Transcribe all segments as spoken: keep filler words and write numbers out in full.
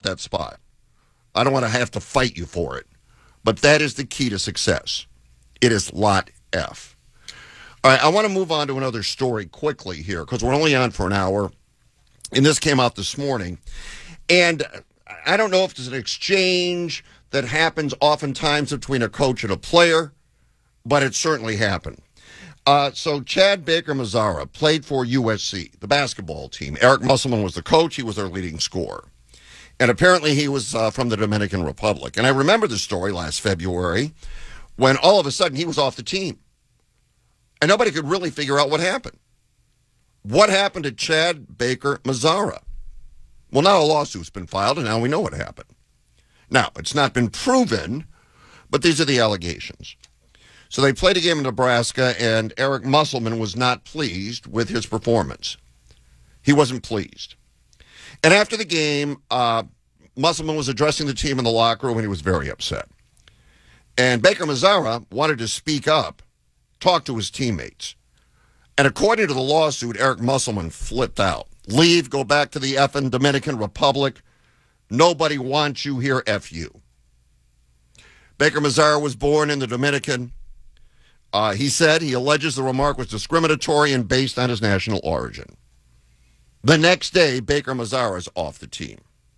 that spot. I don't want to have to fight you for it. But that is the key to success. It is lot F. All right, I want to move on to another story quickly here because we're only on for an hour. And this came out this morning. And I don't know if there's an exchange that happens oftentimes between a coach and a player, but it certainly happened. Uh, so Chad Baker-Mazara played for U S C, the basketball team. Eric Musselman was the coach. He was their leading scorer. And apparently he was uh, from the Dominican Republic. And I remember the story last February when all of a sudden he was off the team. And nobody could really figure out what happened. What happened to Chad Baker-Mazara? Well, now a lawsuit's been filed, and now we know what happened. Now, it's not been proven, but these are the allegations. So they played a game in Nebraska, and Eric Musselman was not pleased with his performance. He wasn't pleased. And after the game, uh, Musselman was addressing the team in the locker room, and he was very upset. And Baker-Mazara wanted to speak up, talk to his teammates. And according to the lawsuit, Eric Musselman flipped out. Leave, go back to the effing Dominican Republic. Nobody wants you here, F you. Baker-Mazara was born in the Dominican. Uh, he said he alleges the remark was discriminatory and based on his national origin. The next day, Baker-Mazara is off the team.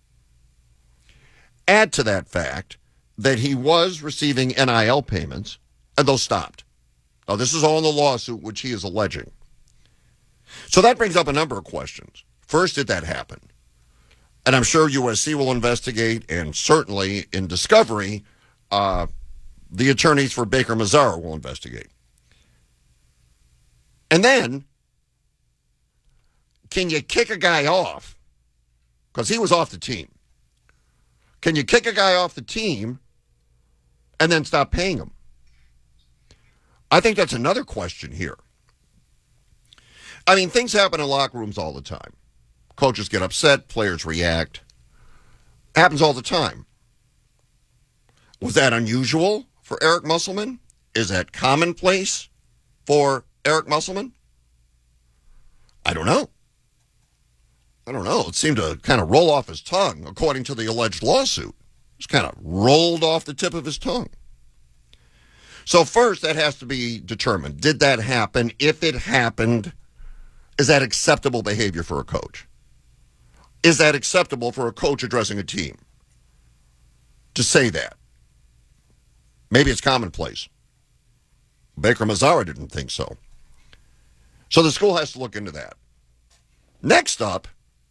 Add to that fact that he was receiving N I L payments, and those stopped. Now, this is all in the lawsuit, which he is alleging. So that brings up a number of questions. First, did that happen? And I'm sure U S C will investigate, and certainly in discovery, uh, the attorneys for Baker-Mazara will investigate. And then, can you kick a guy off? Because he was off the team. Can you kick a guy off the team and then stop paying him? I think that's another question here. I mean, things happen in locker rooms all the time. Coaches get upset, players react. Happens all the time. Was that unusual for Eric Musselman? Is that commonplace for Eric Musselman? I don't know. I don't know. It seemed to kind of roll off his tongue, according to the alleged lawsuit. It just kind of rolled off the tip of his tongue. So first, that has to be determined. Did that happen? If it happened, is that acceptable behavior for a coach? Is that acceptable for a coach addressing a team? To say that. Maybe it's commonplace. Baker-Mazara didn't think so. So the school has to look into that. Next up,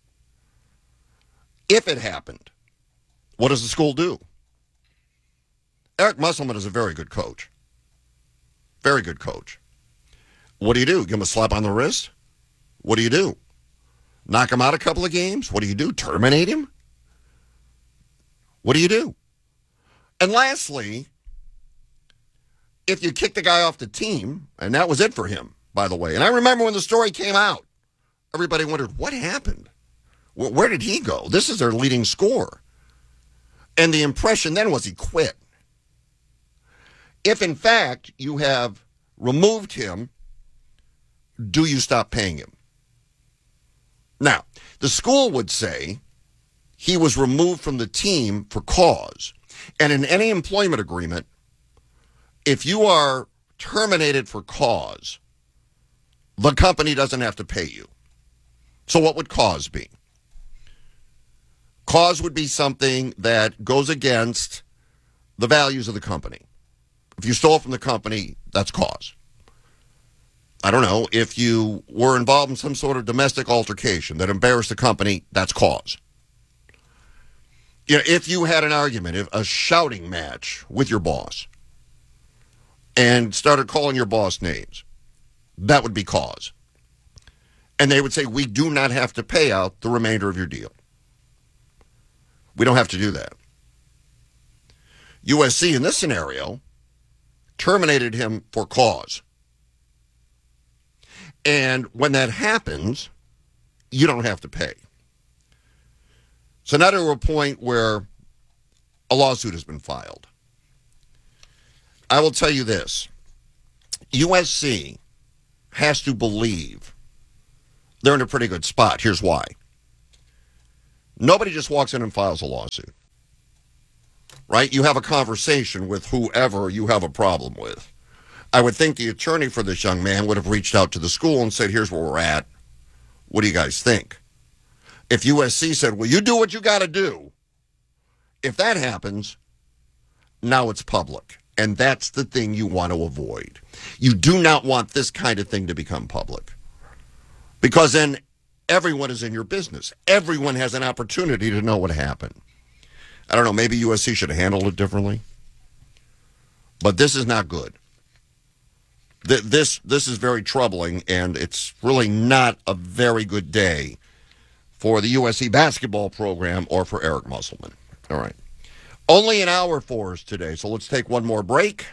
if it happened, what does the school do? Eric Musselman is a very good coach. Very good coach. What do you do? Give him a slap on the wrist? What do you do? Knock him out a couple of games? What do you do? Terminate him? What do you do? And lastly, if you kick the guy off the team, and that was it for him, by the way. And I remember when the story came out, everybody wondered, what happened? Where did he go? This is their leading scorer. And the impression then was he quit. If, in fact, you have removed him, do you stop paying him? Now, the school would say he was removed from the team for cause. And in any employment agreement, if you are terminated for cause, the company doesn't have to pay you. So what would cause be? Cause would be something that goes against the values of the company. If you stole from the company, that's cause. I don't know, if you were involved in some sort of domestic altercation that embarrassed the company, that's cause. You know, if you had an argument, if a shouting match with your boss and started calling your boss names, that would be cause. And they would say, we do not have to pay out the remainder of your deal. We don't have to do that. U S C, in this scenario, terminated him for cause. And when that happens, you don't have to pay. So now to a point where a lawsuit has been filed. I will tell you this. U S C has to believe they're in a pretty good spot. Here's why. Nobody just walks in and files a lawsuit, right? You have a conversation with whoever you have a problem with. I would think the attorney for this young man would have reached out to the school and said, here's where we're at. What do you guys think? If U S C said, well, you do what you got to do, if that happens, now it's public. And that's the thing you want to avoid. You do not want this kind of thing to become public. Because then everyone is in your business. Everyone has an opportunity to know what happened. I don't know, maybe U S C should have handled it differently. But this is not good. Th- this, this is very troubling, and it's really not a very good day for the U S C basketball program or for Eric Musselman. All right. Only an hour for us today, so let's take one more break.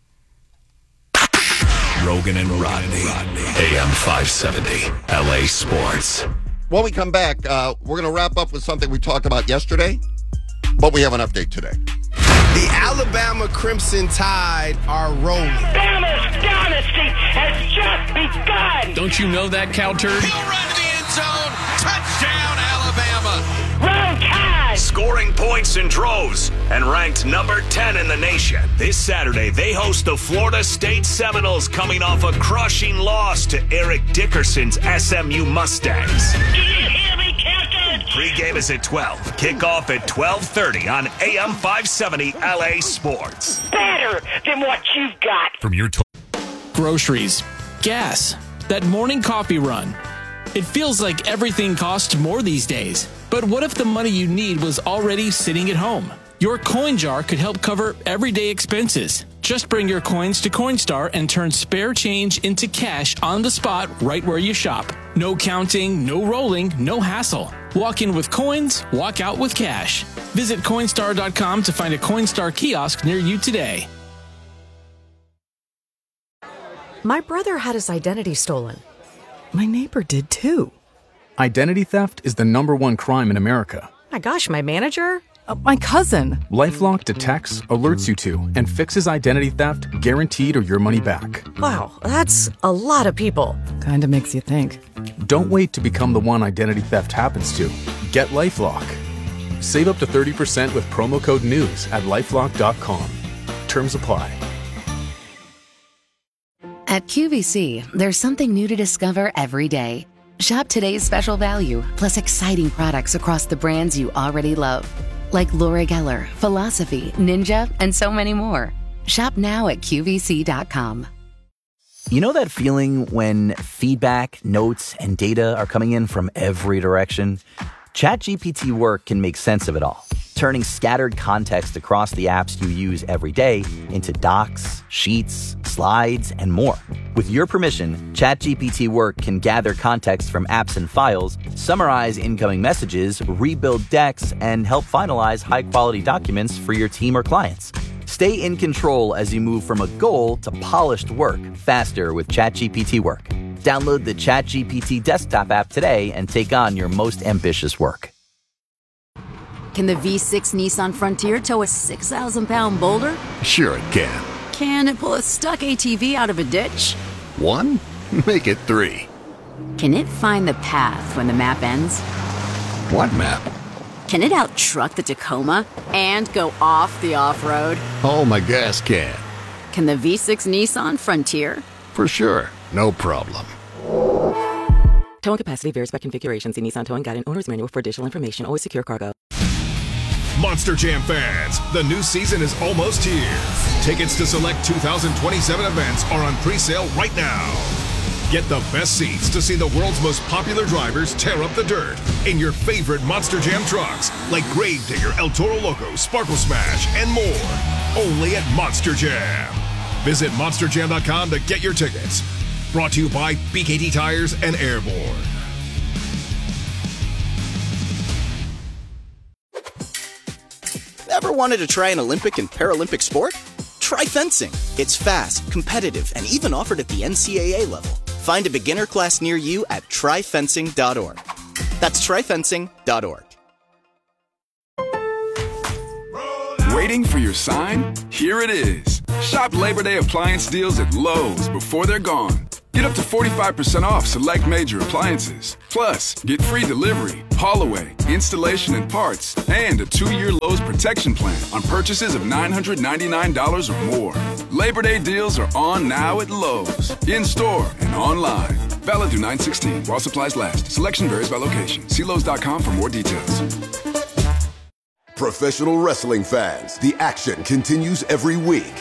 Rogan and Rodney, A M five seventy, L A Sports. When we come back, uh, we're going to wrap up with something we talked about yesterday, but we have an update today. The Alabama Crimson Tide are rolling. Alabama's dynasty has just begun. Don't you know that, cow turd? He'll run to the end zone. Touchdown, Alabama. Roll Tide. Scoring points in droves and ranked number ten in the nation. This Saturday, they host the Florida State Seminoles, coming off a crushing loss to Eric Dickerson's S M U Mustangs. Do you hear me, Captain? Pre-game is at twelve. Kickoff at twelve thirty on A M five seventy L A Sports. Better than what you've got. From your to- Groceries, gas, that morning coffee run. It feels like everything costs more these days. But what if the money you need was already sitting at home? Your coin jar could help cover everyday expenses. Just bring your coins to Coinstar and turn spare change into cash on the spot right where you shop. No counting, no rolling, no hassle. Walk in with coins, walk out with cash. Visit Coinstar dot com to find a Coinstar kiosk near you today. My brother had his identity stolen. My neighbor did too. Identity theft is the number one crime in America. My gosh, my manager? Uh, my cousin. LifeLock detects, alerts you to, and fixes identity theft guaranteed or your money back. Wow, that's a lot of people. Kinda makes you think. Don't wait to become the one identity theft happens to. Get LifeLock. Save up to thirty percent with promo code NEWS at lifelock dot com. Terms apply. At Q V C, there's something new to discover every day. Shop today's special value, plus exciting products across the brands you already love. Like Laura Geller, Philosophy, Ninja, and so many more. Shop now at Q V C dot com. You know that feeling when feedback, notes, and data are coming in from every direction? ChatGPT Work can make sense of it all, turning scattered context across the apps you use every day into docs, sheets, slides, and more. With your permission, ChatGPT Work can gather context from apps and files, summarize incoming messages, rebuild decks, and help finalize high-quality documents for your team or clients. Stay in control as you move from a goal to polished work faster with ChatGPT Work. Download the ChatGPT desktop app today and take on your most ambitious work. Can the V six Nissan Frontier tow a six thousand pound boulder? Sure it can. Can it pull a stuck A T V out of a ditch? One? Make it three. Can it find the path when the map ends? What map? Can it out-truck the Tacoma and go off the off-road? Oh, my gas can. Can the V six Nissan Frontier? For sure. No problem. Towing capacity varies by configuration. See Nissan Towing Guide and Owner's Manual for additional information. Always secure cargo. Monster Jam fans, the new season is almost here. Tickets to select two thousand twenty-seven events are on pre-sale right now. Get the best seats to see the world's most popular drivers tear up the dirt in your favorite Monster Jam trucks, like Gravedigger, El Toro Loco, Sparkle Smash, and more. Only at Monster Jam. Visit monster jam dot com to get your tickets. Brought to you by B K T Tires and Airborne. Ever wanted to try an Olympic and Paralympic sport? Try fencing. It's fast, competitive, and even offered at the N C double A level. Find a beginner class near you at try fencing dot org. That's try fencing dot org. Waiting for your sign? Here it is. Shop Labor Day appliance deals at Lowe's before they're gone. Get up to forty-five percent off select major appliances. Plus, get free delivery, haul away, installation and parts, and a two-year Lowe's protection plan on purchases of nine hundred ninety-nine dollars or more. Labor Day deals are on now at Lowe's, in-store and online. Valid through nine sixteen while supplies last. Selection varies by location. See Lowe's dot com for more details. Professional wrestling fans, the action continues every week.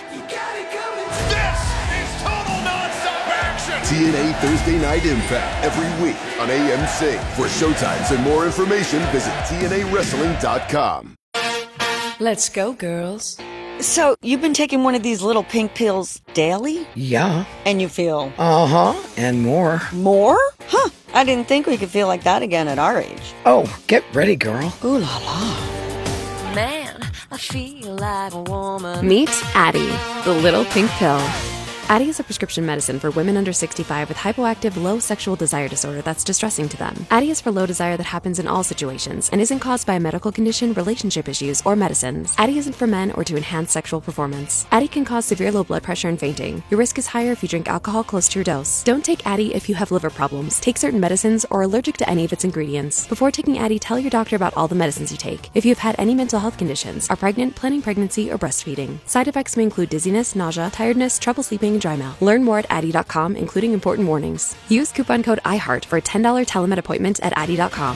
T N A Thursday Night Impact every week on A M C. For showtimes and more information, visit T N A wrestling dot com. Let's go, girls. So, you've been taking one of these little pink pills daily? Yeah. And you feel? Uh-huh. And more. More? Huh. I didn't think we could feel like that again at our age. Oh, get ready, girl. Ooh la la. Man, I feel like a woman. Meet Addie, the little pink pill. Addie is a prescription medicine for women under sixty-five with hypoactive low sexual desire disorder that's distressing to them. Addie is for low desire that happens in all situations and isn't caused by a medical condition, relationship issues, or medicines. Addie isn't for men or to enhance sexual performance. Addie can cause severe low blood pressure and fainting. Your risk is higher if you drink alcohol close to your dose. Don't take Addie if you have liver problems, take certain medicines, or are allergic to any of its ingredients. Before taking Addie, tell your doctor about all the medicines you take. If you have had any mental health conditions, are pregnant, planning pregnancy, or breastfeeding. Side effects may include dizziness, nausea, tiredness, trouble sleeping, and dry mouth. Learn more at Addie dot com, including important warnings. Use coupon code iHeart for a ten dollars telemed appointment at Addie dot com.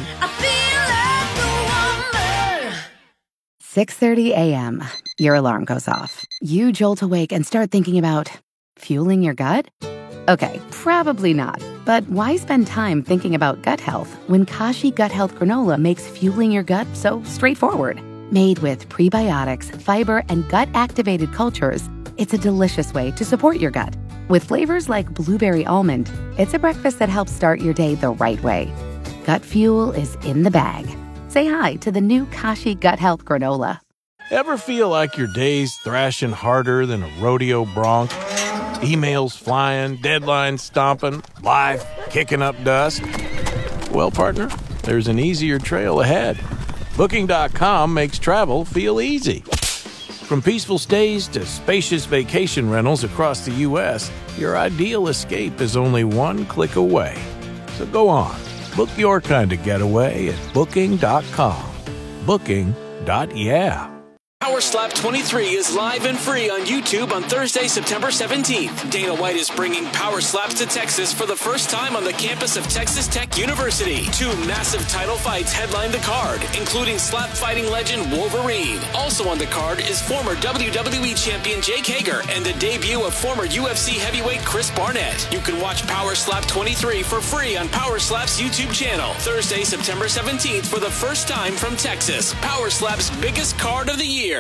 six thirty a.m. Your alarm goes off. You jolt awake and start thinking about fueling your gut? Okay, probably not. But why spend time thinking about gut health when Kashi Gut Health Granola makes fueling your gut so straightforward? Made with prebiotics, fiber, and gut-activated cultures, it's a delicious way to support your gut. With flavors like blueberry almond, it's a breakfast that helps start your day the right way. Gut fuel is in the bag. Say hi to the new Kashi Gut Health Granola. Ever feel like your day's thrashing harder than a rodeo bronc? Emails flying, deadlines stomping, life kicking up dust? Well, partner, there's an easier trail ahead. Booking dot com makes travel feel easy. From peaceful stays to spacious vacation rentals across the U S, your ideal escape is only one click away. So go on, book your kind of getaway at Booking dot com. Booking. Yeah. Power Slap twenty-three is live and free on YouTube on Thursday, September seventeenth. Dana White is bringing Power Slaps to Texas for the first time on the campus of Texas Tech University. Two massive title fights headline the card, including slap fighting legend Wolverine. Also on the card is former W W E champion Jake Hager and the debut of former U F C heavyweight Chris Barnett. You can watch Power Slap twenty-three for free on Power Slap's YouTube channel. Thursday, September seventeenth for the first time from Texas. Power Slap's biggest card of the year.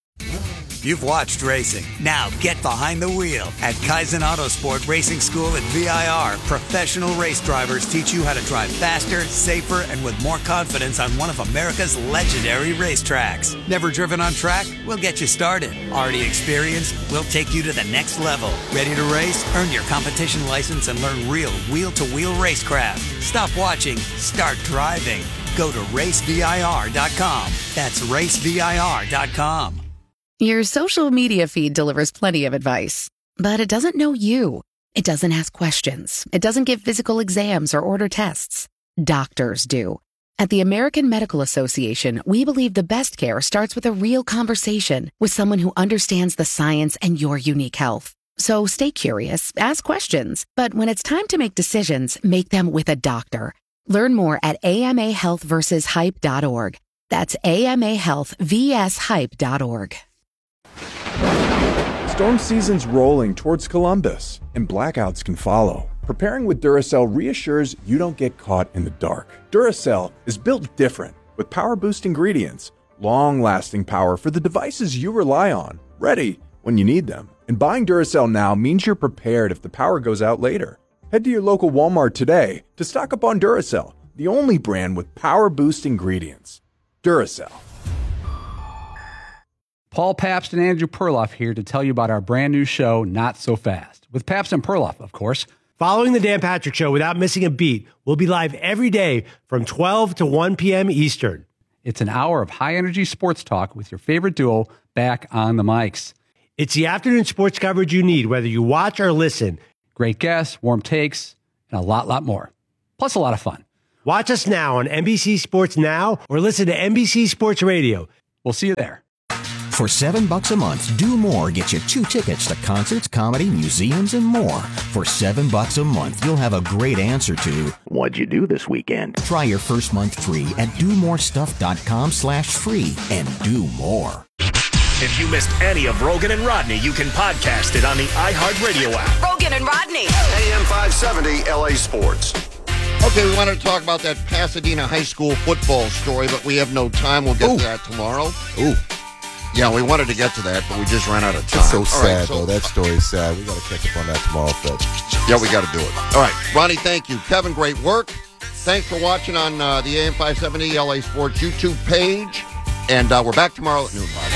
You've watched racing. Now get behind the wheel. At Kaizen Autosport Racing School at V I R, professional race drivers teach you how to drive faster, safer, and with more confidence on one of America's legendary racetracks. Never driven on track? We'll get you started. Already experienced? We'll take you to the next level. Ready to race? Earn your competition license and learn real wheel-to-wheel racecraft. Stop watching. Start driving. Go to race V I R dot com. That's race V I R dot com. Your social media feed delivers plenty of advice, but it doesn't know you. It doesn't ask questions. It doesn't give physical exams or order tests. Doctors do. At the American Medical Association, we believe the best care starts with a real conversation with someone who understands the science and your unique health. So stay curious, ask questions, but when it's time to make decisions, make them with a doctor. Learn more at A M A health versus hype dot org. That's A M A health versus hype dot org. Storm season's rolling towards Columbus, and blackouts can follow. Preparing with Duracell reassures you don't get caught in the dark. Duracell is built different, with power-boost ingredients, long-lasting power for the devices you rely on, ready when you need them. And buying Duracell now means you're prepared if the power goes out later. Head to your local Walmart today to stock up on Duracell, the only brand with power-boost ingredients. Duracell. Paul Pabst and Andrew Perloff here to tell you about our brand new show, Not So Fast, with Pabst and Perloff, of course. Following the Dan Patrick Show without missing a beat, we'll be live every day from twelve to one p.m. Eastern. It's an hour of high-energy sports talk with your favorite duo back on the mics. It's the afternoon sports coverage you need, whether you watch or listen. Great guests, warm takes, and a lot, lot more. Plus a lot of fun. Watch us now on N B C Sports Now or listen to N B C Sports Radio. We'll see you there. For seven bucks a month, Do More gets you two tickets to concerts, comedy, museums, and more. For seven bucks a month, you'll have a great answer to what'd you do this weekend? Try your first month free at domorestuff.com slash free and do more. If you missed any of Rogan and Rodney, you can podcast it on the iHeartRadio app. Rogan and Rodney. A M five seventy L A Sports. Okay, we wanted to talk about that Pasadena high school football story, but we have no time. We'll get Ooh. to that tomorrow. Ooh. Yeah, we wanted to get to that, but we just ran out of time. It's so All sad, right, so, though. That story's sad. We got to catch up on that tomorrow, Fred. Yeah, we got to do it. All right, Ronnie, thank you. Kevin, great work. Thanks for watching on uh, the A M five seventy L A Sports YouTube page. And uh, we're back tomorrow at noon.